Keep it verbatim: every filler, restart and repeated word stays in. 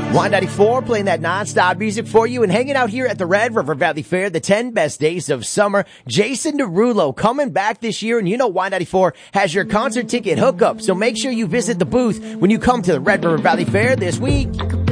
Y ninety-four playing that nonstop music for you and hanging out here at the Red River Valley Fair, the ten best days of summer. Jason Derulo coming back this year, and you know Y ninety-four has your concert ticket hookup, so make sure you visit the booth when you come to the Red River Valley Fair this week.